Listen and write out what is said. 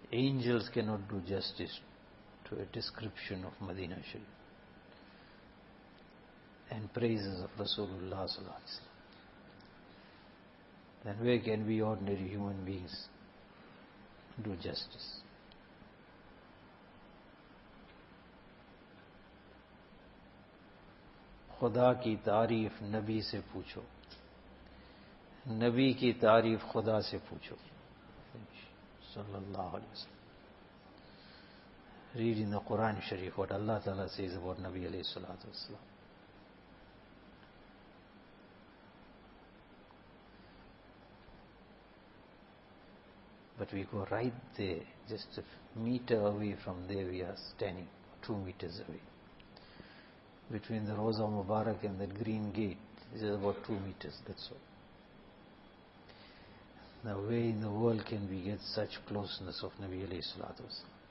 Angels cannot do justice to a description of Medina Sharif and praises of Rasulullah sallallahu alaihi wasallam. Then where can we ordinary human beings do justice? खुदा की तारीफ नबी से पूछो, नबी की तारीफ खुदा से पूछो. Sallallahu alaihi wasallam. Read in the Quran Sharif what Allah Ta'ala says about Nabi alayhi salatu wasalam. But we go right there, just a meter away from there we are standing, 2 meters away. Between the Roza Mubarak and that green gate, this is about 2 meters, that's all. Now where in the world can we get such closeness of Nabi alayhi salatu wasalam?